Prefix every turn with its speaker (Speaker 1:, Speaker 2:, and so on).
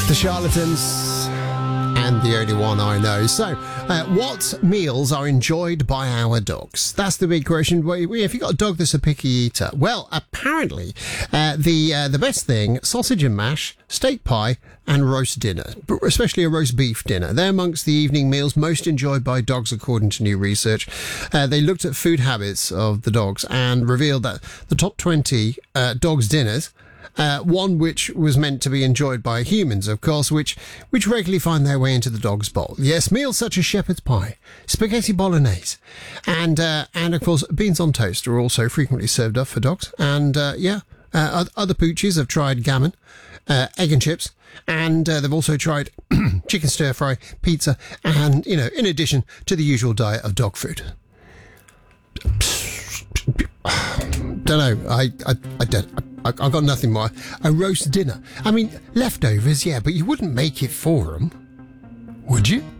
Speaker 1: The Charlatans, and the only one I know. So, what meals are enjoyed by our dogs? That's the big question. If you've got a dog that's a picky eater, well, apparently, the best thing, sausage and mash, steak pie, and roast dinner, especially a roast beef dinner. They're amongst the evening meals most enjoyed by dogs, according to new research. They looked at food habits of the dogs and revealed that the top 20 dogs' dinners, one which was meant to be enjoyed by humans, of course, which regularly find their way into the dog's bowl. Yes, meals such as shepherd's pie, spaghetti bolognese, and of course, beans on toast are also frequently served up for dogs. And other pooches have tried gammon, egg and chips, and they've also tried chicken stir fry, pizza, and in addition to the usual diet of dog food. Don't know. I've got nothing more. A roast dinner. I mean, leftovers, yeah, but you wouldn't make it for them, would you?